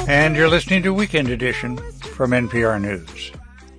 And you're listening to Weekend Edition from NPR News.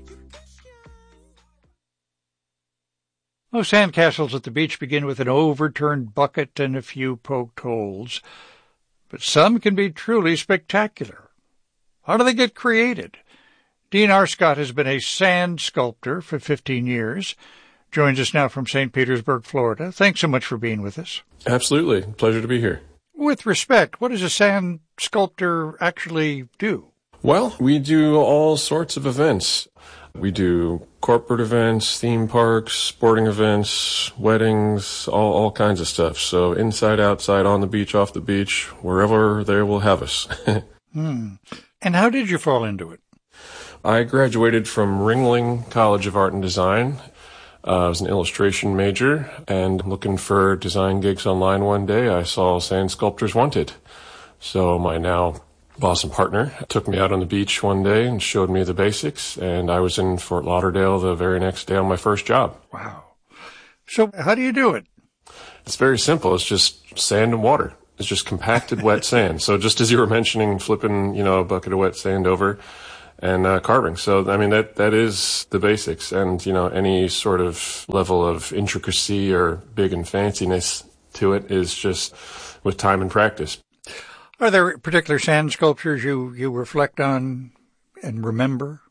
Most sandcastles at the beach begin with an overturned bucket and a few poked holes, but some can be truly spectacular. How do they get created? Dean Arscott has been a sand sculptor for 15 years. Joins us now from St. Petersburg, Florida. Thanks so much for being with us. Absolutely. Pleasure to be here. With respect, what does a sand sculptor actually do? Well, we do all sorts of events. We do corporate events, theme parks, sporting events, weddings, all kinds of stuff. So inside, outside, on the beach, off the beach, wherever they will have us. And how did you fall into it? I graduated from Ringling College of Art and Design. I was an illustration major, and looking for design gigs online one day, I saw Sand Sculptors Wanted. So my now boss and partner took me out on the beach one day and showed me the basics, and I was in Fort Lauderdale the very next day on my first job. Wow. So how do you do it? It's very simple. It's just sand and water. It's just compacted wet sand. So just as you were mentioning, flipping, a bucket of wet sand over and carving. So, I mean, that is the basics. And, any sort of level of intricacy or big and fanciness to it is just with time and practice. Are there particular sand sculptures you reflect on and remember?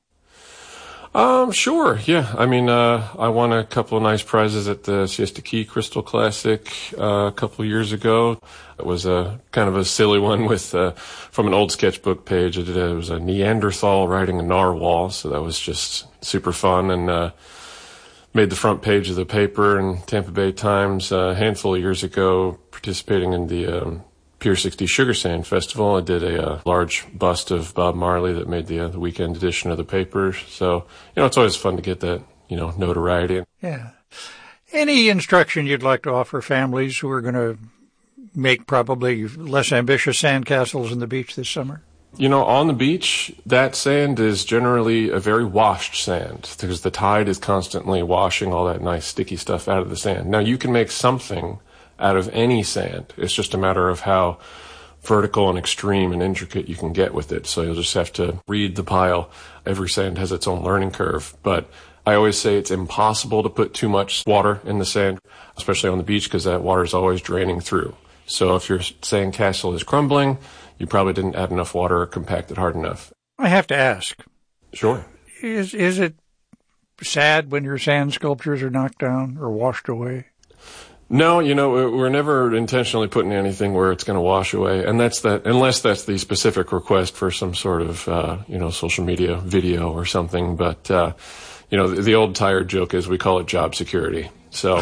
Sure. Yeah. I mean, I won a couple of nice prizes at the Siesta Key Crystal Classic, a couple of years ago. It was a kind of a silly one with, from an old sketchbook page. It was a Neanderthal riding a narwhal. So that was just super fun and, made the front page of the paper in Tampa Bay Times a handful of years ago, participating in the, Pier 60 Sugar Sand Festival. I did a large bust of Bob Marley that made the weekend edition of the paper. So, it's always fun to get that, notoriety. Yeah. Any instruction you'd like to offer families who are going to make probably less ambitious sandcastles on the beach this summer? On the beach, that sand is generally a very washed sand because the tide is constantly washing all that nice sticky stuff out of the sand. Now, you can make something out of any sand. It's just a matter of how vertical and extreme and intricate you can get with it. So you'll just have to read the pile. Every sand has its own learning curve. But I always say it's impossible to put too much water in the sand, especially on the beach, because that water is always draining through. So if your sand castle is crumbling, you probably didn't add enough water or compact it hard enough. I have to ask. Sure. Is it sad when your sand sculptures are knocked down or washed away? No, we're never intentionally putting anything where it's going to wash away. And unless that's the specific request for some sort of, social media video or something. But, the old tired joke is we call it job security. So,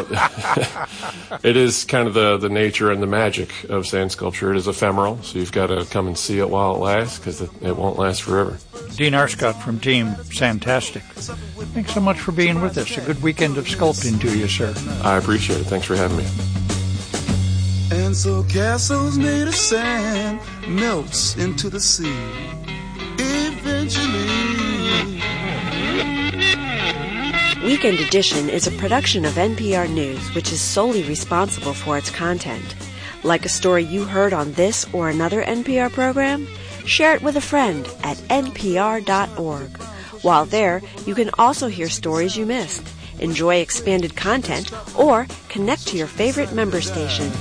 it is kind of the nature and the magic of sand sculpture. It is ephemeral. So you've got to come and see it while it lasts because it won't last forever. Dean Arscott from Team Sandtastic. Thanks so much for being with us. A good weekend of sculpting to you, sir. I appreciate it. Thanks for having me. And so castles made of sand melts into the sea eventually. Weekend Edition is a production of NPR News, which is solely responsible for its content. Like a story you heard on this or another NPR program? Share it with a friend at npr.org. While there, you can also hear stories you missed, enjoy expanded content, or connect to your favorite member station.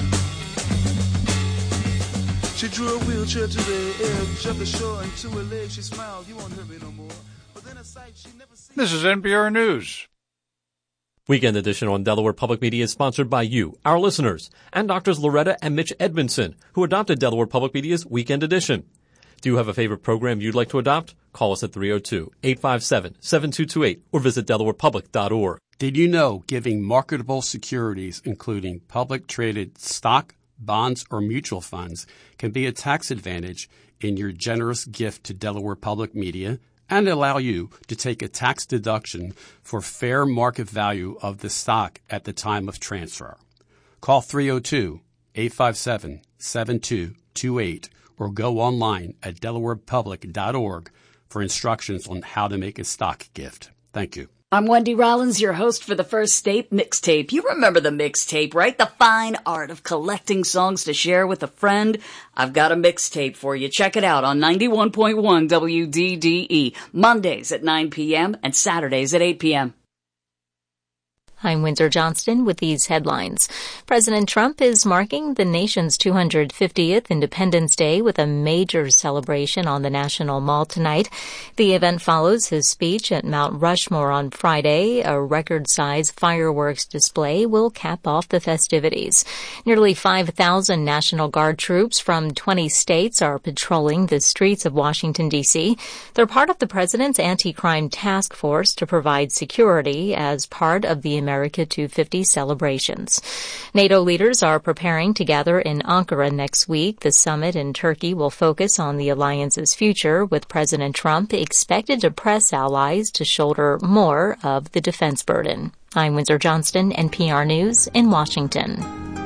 She drew a wheelchair to the edge of the shore, and to her legs she smiled, you won't hurt me no more. But then a sight she never seen. This is NPR News. Weekend Edition on Delaware Public Media is sponsored by you, our listeners, and Doctors Loretta and Mitch Edmondson, who adopted Delaware Public Media's Weekend Edition. Do you have a favorite program you'd like to adopt? Call us at 302-857-7228 or visit delawarepublic.org. Did you know giving marketable securities, including public traded stock, bonds, or mutual funds, can be a tax advantage in your generous gift to Delaware Public Media and allow you to take a tax deduction for fair market value of the stock at the time of transfer? Call 302-857-7228 or go online at delawarepublic.org for instructions on how to make a stock gift. Thank you. I'm Wendy Rollins, your host for the First State Mixtape. You remember the mixtape, right? The fine art of collecting songs to share with a friend. I've got a mixtape for you. Check it out on 91.1 WDDE, Mondays at 9 p.m. and Saturdays at 8 p.m. I'm Windsor Johnston with these headlines. President Trump is marking the nation's 250th Independence Day with a major celebration on the National Mall tonight. The event follows his speech at Mount Rushmore on Friday. A record-size fireworks display will cap off the festivities. Nearly 5,000 National Guard troops from 20 states are patrolling the streets of Washington, D.C. They're part of the president's anti-crime task force to provide security as part of the America 250 celebrations. NATO leaders are preparing to gather in Ankara next week. The summit in Turkey will focus on the alliance's future, with President Trump expected to press allies to shoulder more of the defense burden. I'm Windsor Johnston, NPR News in Washington.